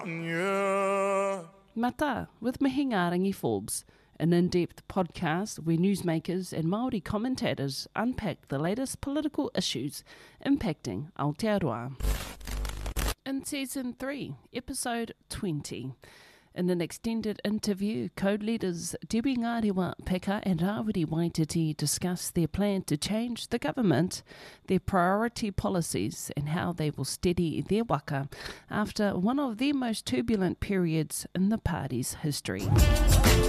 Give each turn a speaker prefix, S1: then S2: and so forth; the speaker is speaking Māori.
S1: Mata, with Mahingarangi Forbes, an in-depth podcast where newsmakers and Māori commentators unpack the latest political issues impacting Aotearoa. In Season 3, Episode 20, in an extended interview, Code leaders Debbie Ngarewa Peka and Rawiri Waititi discuss their plan to change the government, their priority policies and how they will steady their waka after one of the most turbulent periods in the party's history.